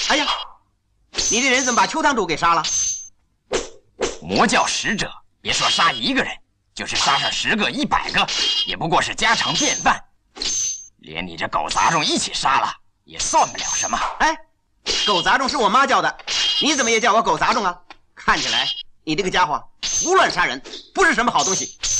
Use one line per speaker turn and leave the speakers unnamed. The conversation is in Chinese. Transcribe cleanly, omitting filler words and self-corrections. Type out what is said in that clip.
哎呀，你这人怎么把邱堂主给杀了？
魔教使者，别说杀一个人，就是杀上10个、100个，也不过是家常便饭。连你这狗杂种一起杀了，也算不了什么。
哎，狗杂种是我妈叫的，你怎么也叫我狗杂种啊？看起来你这个家伙胡乱杀人，不是什么好东西。